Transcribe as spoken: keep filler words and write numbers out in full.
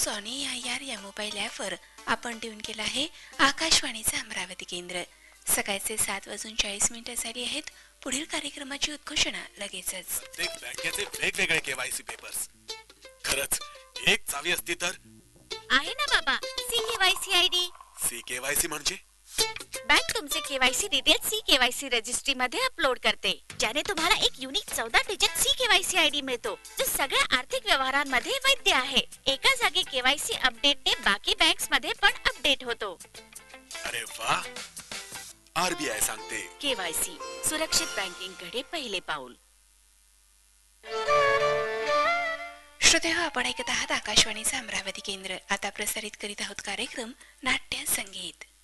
Sony I R या mobile ॲपवर आपण ट्यून केला आहे आकाशवाणीचं अमरावती केंद्र. सकाळचे सात वाजून चाळीस मिनिटं झाली आहेत. पुढील कार्यक्रमाची उद्घोषणा लगेचच. प्रत्येक बँकेचे वेगवेगळे केवायसी पेपर्स. खरंच एक चावी असती तर. आहे ना बाबा, C KYC ID. C KYC म्हणजे बँक तुमचे KYC details C KYC registry मध्ये अपलोड करते, ज्याने तुम्हाला एक युनिक चौदा डिजिट सी केवायसी आयडी मिळतो, जो सगळ्या आर्थिक व्यवहारांमध्ये वैध आहे. एका जागी केवायसी अपडेटने बाकी बँक्स मध्ये पण अपडेट होतो. अरे वा, आरबीआय सांगते केवायसी सुरक्षित बँकिंग कडे पहिले पाऊल. श्रोतेहो, आपण ऐकत आहात आकाशवाणीचं अमरावती केंद्र. आता प्रसारित करीत आहोत कार्यक्रम नाट्य संगीत.